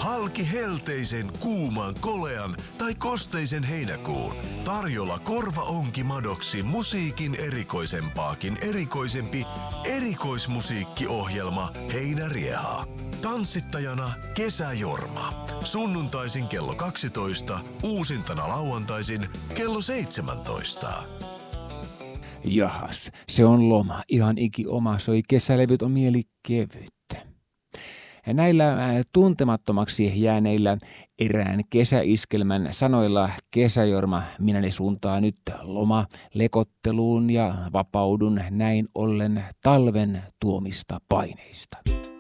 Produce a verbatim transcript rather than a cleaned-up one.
Halki helteisen, kuuman, kolean tai kosteisen heinäkuun. Tarjolla korvaonki madoksi musiikin erikoisempaakin erikoisempi erikoismusiikkiohjelma Heinärieha. Tanssittajana Kesäjorma. Sunnuntaisin kello kaksitoista, uusintana lauantaisin kello seitsemäntoista. Jahas, se on loma. Ihan iki oma soi kesälevyt on mieli kevyttä. Näillä tuntemattomaksi jääneillä erään kesäiskelmän sanoilla Kesäjorma minäni suuntaa nyt loma lekotteluun ja vapaudun näin ollen talven tuomista paineista.